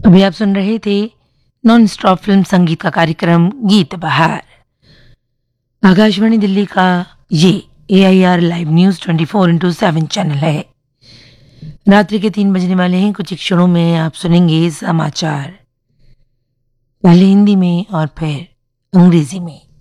अभी आप सुन रहे थे नॉन स्टॉप फिल्म संगीत का कार्यक्रम गीत बहार। आकाशवाणी दिल्ली का ये AIR लाइव न्यूज 24/7 चैनल है। रात्रि के 3 बजने वाले हैं। कुछ ही क्षणों में आप सुनेंगे समाचार, पहले हिंदी में और फिर अंग्रेजी में।